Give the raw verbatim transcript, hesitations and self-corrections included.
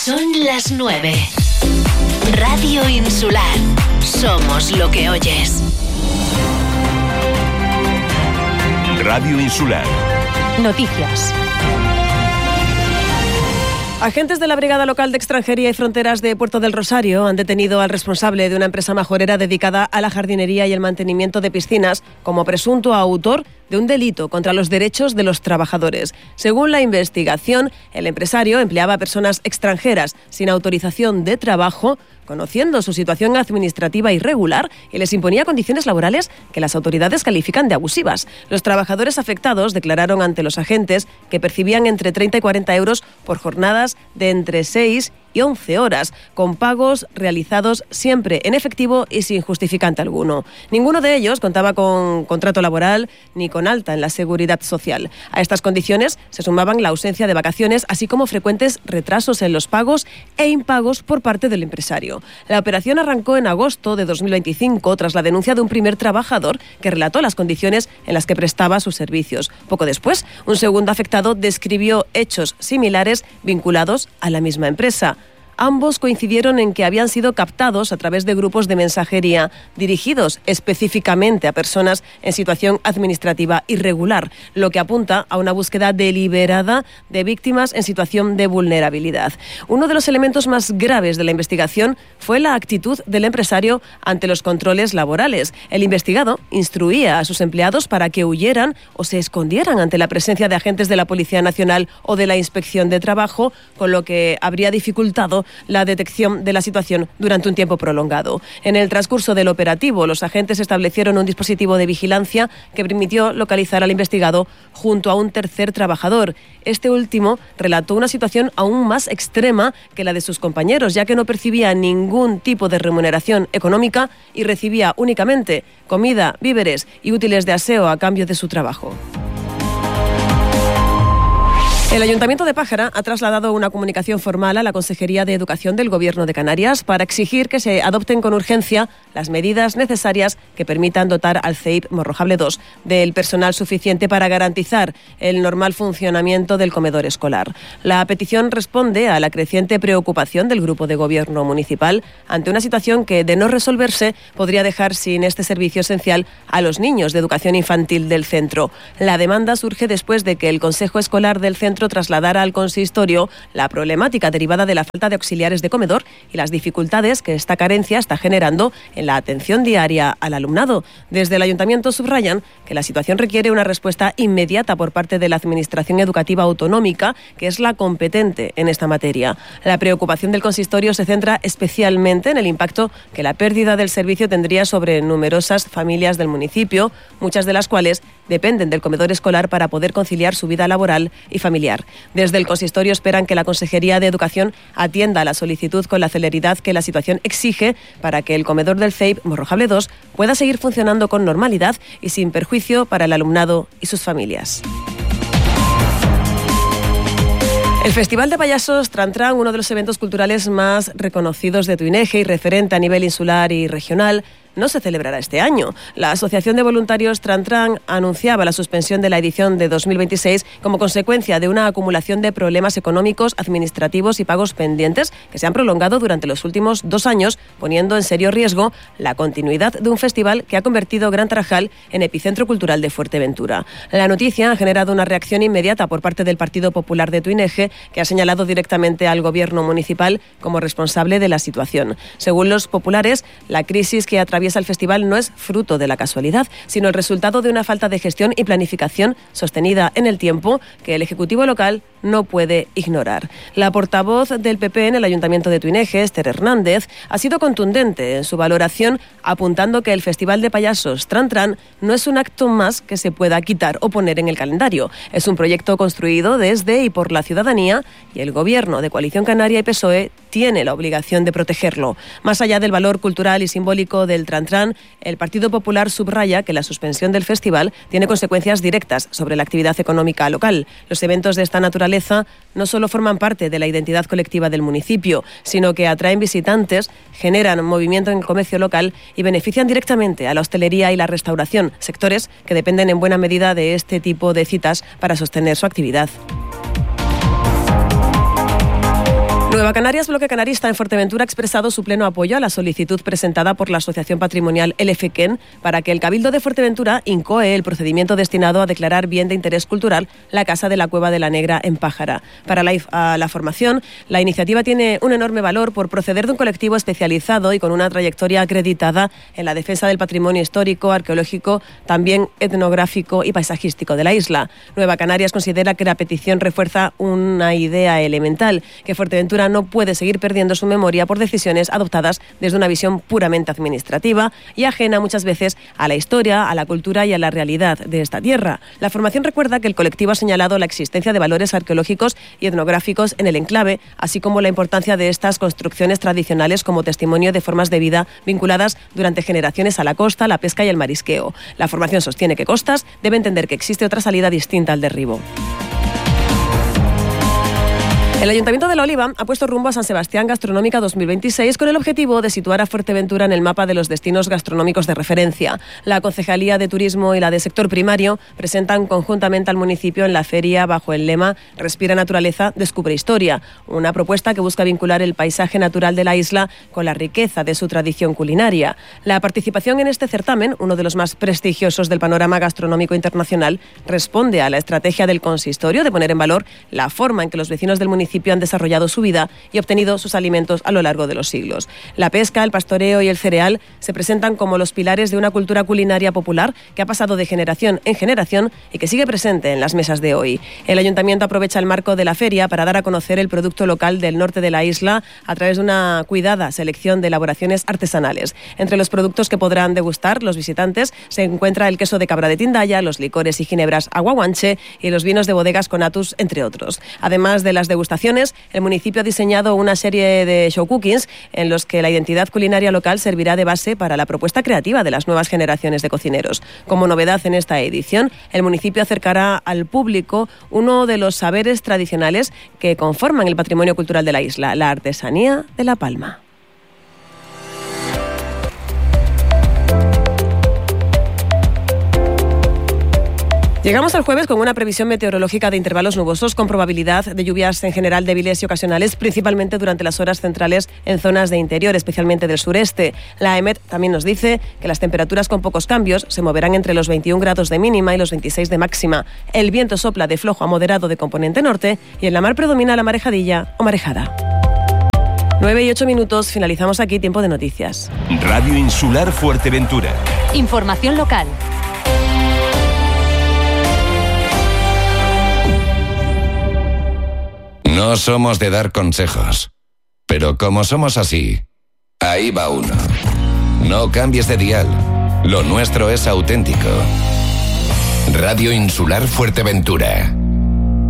Son las nueve. Radio Insular. Somos lo que oyes. Radio Insular. Noticias. Agentes de la Brigada Local de Extranjería y Fronteras de Puerto del Rosario han detenido al responsable de una empresa majorera dedicada a la jardinería y el mantenimiento de piscinas como presunto autor de un delito contra los derechos de los trabajadores. Según la investigación, el empresario empleaba a personas extranjeras sin autorización de trabajo, conociendo su situación administrativa irregular, y les imponía condiciones laborales que las autoridades califican de abusivas. Los trabajadores afectados declararon ante los agentes que percibían entre treinta y cuarenta euros por jornadas de entre seis y once horas, con pagos realizados siempre en efectivo y sin justificante alguno. Ninguno de ellos contaba con contrato laboral ni con alta en la Seguridad Social. A estas condiciones se sumaban la ausencia de vacaciones, así como frecuentes retrasos en los pagos e impagos por parte del empresario. La operación arrancó en agosto de dos mil veinticinco tras la denuncia de un primer trabajador que relató las condiciones en las que prestaba sus servicios. Poco después, un segundo afectado describió hechos similares vinculados a la misma empresa. Ambos coincidieron en que habían sido captados a través de grupos de mensajería dirigidos específicamente a personas en situación administrativa irregular, lo que apunta a una búsqueda deliberada de víctimas en situación de vulnerabilidad. Uno de los elementos más graves de la investigación fue la actitud del empresario ante los controles laborales. El investigado instruía a sus empleados para que huyeran o se escondieran ante la presencia de agentes de la Policía Nacional o de la Inspección de Trabajo, con lo que habría dificultado la detección de la situación durante un tiempo prolongado. En el transcurso del operativo, los agentes establecieron un dispositivo de vigilancia que permitió localizar al investigado junto a un tercer trabajador. Este último relató una situación aún más extrema que la de sus compañeros, ya que no percibía ningún tipo de remuneración económica y recibía únicamente comida, víveres y útiles de aseo a cambio de su trabajo. El Ayuntamiento de Pájara ha trasladado una comunicación formal a la Consejería de Educación del Gobierno de Canarias para exigir que se adopten con urgencia las medidas necesarias que permitan dotar al C E I P Morrojable dos del personal suficiente para garantizar el normal funcionamiento del comedor escolar. La petición responde a la creciente preocupación del Grupo de Gobierno municipal ante una situación que, de no resolverse, podría dejar sin este servicio esencial a los niños de educación infantil del centro. La demanda surge después de que el Consejo Escolar del centro trasladara al consistorio la problemática derivada de la falta de auxiliares de comedor y las dificultades que esta carencia está generando en la atención diaria al alumnado. Desde el Ayuntamiento subrayan que la situación requiere una respuesta inmediata por parte de la Administración Educativa Autonómica, que es la competente en esta materia. La preocupación del consistorio se centra especialmente en el impacto que la pérdida del servicio tendría sobre numerosas familias del municipio, muchas de las cuales dependen del comedor escolar para poder conciliar su vida laboral y familiar. Desde el consistorio esperan que la Consejería de Educación atienda a la solicitud con la celeridad que la situación exige para que el comedor del C E I P Morrojable dos pueda seguir funcionando con normalidad y sin perjuicio para el alumnado y sus familias. El Festival de Payasos Tran Tran, uno de los eventos culturales más reconocidos de Tuineje y referente a nivel insular y regional, no se celebrará este año. La Asociación de Voluntarios Tran Tran anunciaba la suspensión de la edición de dos mil veintiséis como consecuencia de una acumulación de problemas económicos, administrativos y pagos pendientes que se han prolongado durante los últimos dos años, poniendo en serio riesgo la continuidad de un festival que ha convertido Gran Tarajal en epicentro cultural de Fuerteventura. La noticia ha generado una reacción inmediata por parte del Partido Popular de Tuineje, que ha señalado directamente al gobierno municipal como responsable de la situación. Según los populares, la crisis que atraviesa el festival no es fruto de la casualidad, sino el resultado de una falta de gestión y planificación sostenida en el tiempo que el Ejecutivo local no puede ignorar. La portavoz del P P en el Ayuntamiento de Tuineje, Esther Hernández, ha sido contundente en su valoración, apuntando que el Festival de Payasos Tran Tran no es un acto más que se pueda quitar o poner en el calendario. Es un proyecto construido desde y por la ciudadanía, y el Gobierno de Coalición Canaria y P S O E tiene la obligación de protegerlo. Más allá del valor cultural y simbólico del Tran Tran, el Partido Popular subraya que la suspensión del festival tiene consecuencias directas sobre la actividad económica local. Los eventos de esta naturaleza no solo forman parte de la identidad colectiva del municipio, sino que atraen visitantes, generan movimiento en el comercio local y benefician directamente a la hostelería y la restauración, sectores que dependen en buena medida de este tipo de citas para sostener su actividad. Nueva Canarias, bloque canarista en Fuerteventura, ha expresado su pleno apoyo a la solicitud presentada por la Asociación Patrimonial L F K E N para que el Cabildo de Fuerteventura incoe el procedimiento destinado a declarar bien de interés cultural la Casa de la Cueva de la Negra en Pájara. Para la, a la formación, la iniciativa tiene un enorme valor por proceder de un colectivo especializado y con una trayectoria acreditada en la defensa del patrimonio histórico, arqueológico, también etnográfico y paisajístico de la isla. Nueva Canarias considera que la petición refuerza una idea elemental, que Fuerteventura no puede seguir perdiendo su memoria por decisiones adoptadas desde una visión puramente administrativa y ajena muchas veces a la historia, a la cultura y a la realidad de esta tierra. La formación recuerda que el colectivo ha señalado la existencia de valores arqueológicos y etnográficos en el enclave, así como la importancia de estas construcciones tradicionales como testimonio de formas de vida vinculadas durante generaciones a la costa, la pesca y el marisqueo. La formación sostiene que Costas debe entender que existe otra salida distinta al derribo. El Ayuntamiento de La Oliva ha puesto rumbo a San Sebastián Gastronómica dos mil veintiséis con el objetivo de situar a Fuerteventura en el mapa de los destinos gastronómicos de referencia. La Concejalía de Turismo y la de Sector Primario presentan conjuntamente al municipio en la feria bajo el lema Respira Naturaleza, Descubre Historia, una propuesta que busca vincular el paisaje natural de la isla con la riqueza de su tradición culinaria. La participación en este certamen, uno de los más prestigiosos del panorama gastronómico internacional, responde a la estrategia del consistorio de poner en valor la forma en que los vecinos del municipio han desarrollado su vida y obtenido sus alimentos a lo largo de los siglos. La pesca, el pastoreo y el cereal se presentan como los pilares de una cultura culinaria popular que ha pasado de generación en generación y que sigue presente en las mesas de hoy. El Ayuntamiento aprovecha el marco de la feria para dar a conocer el producto local del norte de la isla a través de una cuidada selección de elaboraciones artesanales. Entre los productos que podrán degustar los visitantes se encuentra el queso de cabra de Tindaya, los licores y ginebras aguaguanche y los vinos de bodegas Conatus, entre otros. Además de las degustaciones, el municipio ha diseñado una serie de show cookings en los que la identidad culinaria local servirá de base para la propuesta creativa de las nuevas generaciones de cocineros. Como novedad en esta edición, el municipio acercará al público uno de los saberes tradicionales que conforman el patrimonio cultural de la isla, la artesanía de La Palma. Llegamos al jueves con una previsión meteorológica de intervalos nubosos con probabilidad de lluvias en general débiles y ocasionales, principalmente durante las horas centrales en zonas de interior, especialmente del sureste. La EMET también nos dice que las temperaturas con pocos cambios se moverán entre los veintiún grados de mínima y los veintiséis de máxima. El viento sopla de flojo a moderado de componente norte y en la mar predomina la marejadilla o marejada. nueve y ocho minutos, finalizamos aquí Tiempo de Noticias. Radio Insular Fuerteventura. Información local. No somos de dar consejos, pero como somos así, ahí va uno. No cambies de dial, lo nuestro es auténtico. Radio Insular Fuerteventura.